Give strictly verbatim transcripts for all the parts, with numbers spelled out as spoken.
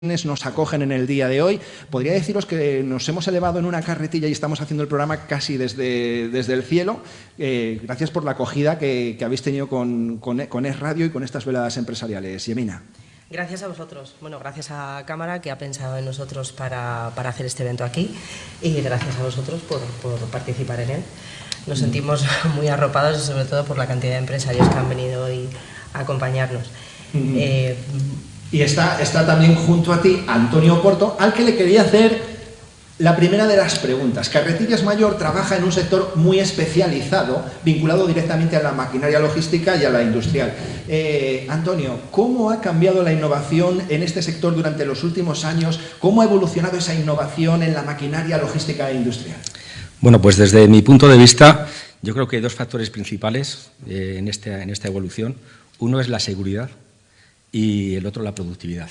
nos acogen en el día de hoy. Podría deciros que nos hemos elevado en una carretilla y estamos haciendo el programa casi desde, desde el cielo. Eh, gracias por la acogida que, que habéis tenido con, con, con Es Radio y con estas veladas empresariales. Yemina. Gracias a vosotros. Bueno, gracias a Cámara, que ha pensado en nosotros para, para hacer este evento aquí, y gracias a vosotros por, por participar en él. Nos sentimos muy arropados y sobre todo por la cantidad de empresarios que han venido hoy a acompañarnos. Mm-hmm. eh, Y está, está también junto a ti Antonio Porto, al que le quería hacer la primera de las preguntas. Carretillas Mayor trabaja en un sector muy especializado, vinculado directamente a la maquinaria logística y a la industrial. Eh, Antonio, ¿cómo ha cambiado la innovación en este sector durante los últimos años? ¿Cómo ha evolucionado esa innovación en la maquinaria logística e industrial? Bueno, pues desde mi punto de vista, yo creo que hay dos factores principales eh, en, este, en esta evolución. Uno es la seguridad y el otro la productividad.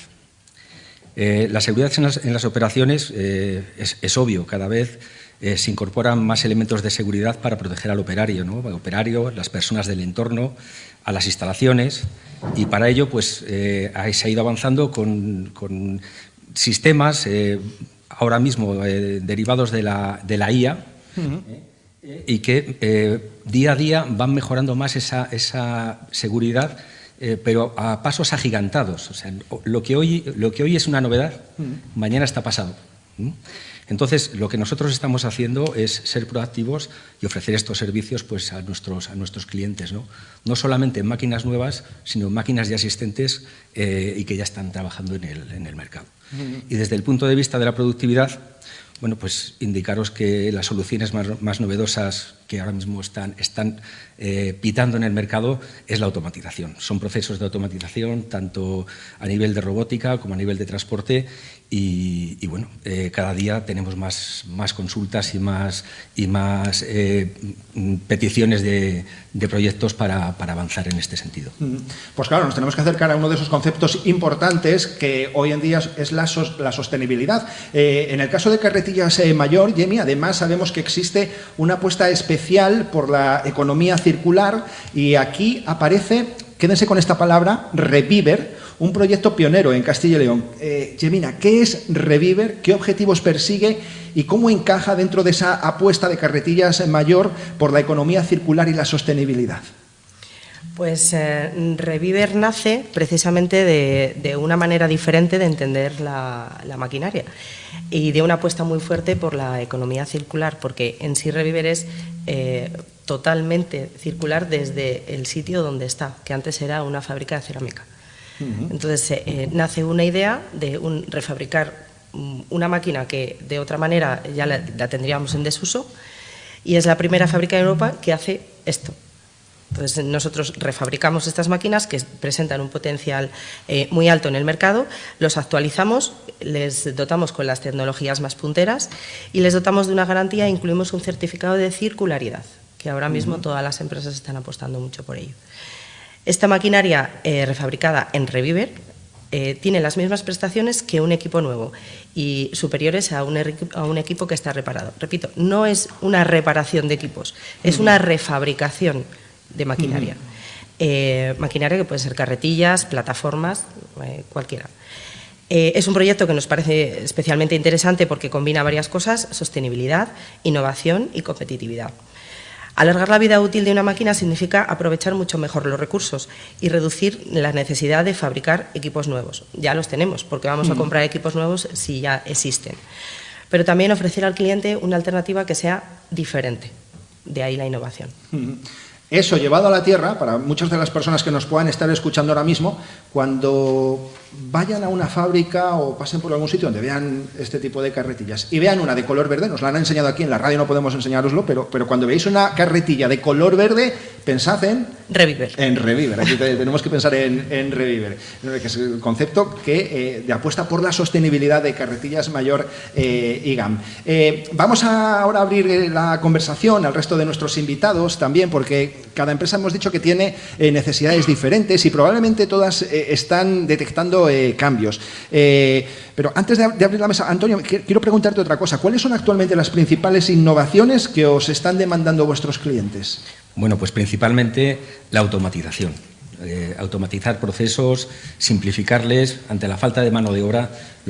Eh, la seguridad en las, en las operaciones eh, es, es obvio, cada vez eh, se incorporan más elementos de seguridad para proteger al operario, ¿no? Al operario, las personas del entorno, a las instalaciones, y para ello pues, eh, se ha ido avanzando con, con sistemas eh, ahora mismo eh, derivados de la, de la I A, uh-huh. eh, y que eh, día a día van mejorando más esa, esa seguridad, Eh, pero a pasos agigantados. O sea, lo que hoy, lo que hoy es una novedad, mm. mañana está pasado. ¿Mm? Entonces, lo que nosotros estamos haciendo es ser proactivos y ofrecer estos servicios pues, a, nuestros, a nuestros clientes, ¿no? No solamente en máquinas nuevas, sino en máquinas ya existentes eh, y que ya están trabajando en el, en el mercado. Mm. Y desde el punto de vista de la productividad, bueno, pues indicaros que las soluciones más, más novedosas que ahora mismo están, están eh, pitando en el mercado es la automatización. Son procesos de automatización tanto a nivel de robótica como a nivel de transporte y, y bueno, eh, cada día tenemos más, más consultas y más, y más eh, peticiones de, de proyectos para, para avanzar en este sentido. Pues claro, nos tenemos que acercar a uno de esos conceptos importantes que hoy en día es la, sos, la sostenibilidad. Eh, en el caso de Carretillas eh, Mayor, Yemi, además sabemos que existe una apuesta especial por la economía circular y aquí aparece, quédense con esta palabra, Reviver, un proyecto pionero en Castilla y León. Eh, Yemina, ¿qué es Reviver? ¿Qué objetivos persigue? ¿Y cómo encaja dentro de esa apuesta de Carretillas Mayor por la economía circular y la sostenibilidad? Pues eh, Reviver nace precisamente de, de una manera diferente de entender la, la maquinaria y de una apuesta muy fuerte por la economía circular, porque en sí Reviver es eh, totalmente circular desde el sitio donde está, que antes era una fábrica de cerámica. Uh-huh. Entonces eh, nace una idea de un, refabricar una máquina que de otra manera ya la, la tendríamos en desuso, y es la primera fábrica en Europa que hace esto. Entonces, nosotros refabricamos estas máquinas que presentan un potencial eh, muy alto en el mercado, los actualizamos, les dotamos con las tecnologías más punteras y les dotamos de una garantía e incluimos un certificado de circularidad, que ahora mismo uh-huh. todas las empresas están apostando mucho por ello. Esta maquinaria eh, refabricada en Reviver eh, tiene las mismas prestaciones que un equipo nuevo y superiores a un, a un equipo que está reparado. Repito, no es una reparación de equipos, es uh-huh. una refabricación de maquinaria. Uh-huh. eh, maquinaria que puede ser carretillas, plataformas, eh, cualquiera. Eh, es un proyecto que nos parece especialmente interesante porque combina varias cosas: sostenibilidad, innovación y competitividad. Alargar la vida útil de una máquina significa aprovechar mucho mejor los recursos y reducir la necesidad de fabricar equipos nuevos. Ya los tenemos, porque vamos uh-huh. a comprar equipos nuevos si ya existen. Pero también ofrecer al cliente una alternativa que sea diferente. De ahí la innovación. Uh-huh. Eso llevado a la tierra, para muchas de las personas que nos puedan estar escuchando ahora mismo, cuando vayan a una fábrica o pasen por algún sitio donde vean este tipo de carretillas y vean una de color verde, nos la han enseñado aquí en la radio, no podemos enseñároslo, pero, pero cuando veáis una carretilla de color verde, pensad en Reviver. En Reviver, aquí tenemos que pensar en, en Reviver, que es el concepto que, eh, de apuesta por la sostenibilidad de Carretillas Mayor eh, I G A M. Eh, vamos a ahora abrir la conversación al resto de nuestros invitados también, porque cada empresa hemos dicho que tiene eh, necesidades diferentes y probablemente todas eh, están detectando eh, cambios. Eh, pero antes de, de abrir la mesa, Antonio, quiero preguntarte otra cosa. ¿Cuáles son actualmente las principales innovaciones que os están demandando vuestros clientes? Bueno, pues principalmente la automatización. eh, automatizar procesos, simplificarles. Ante la falta de mano de obra,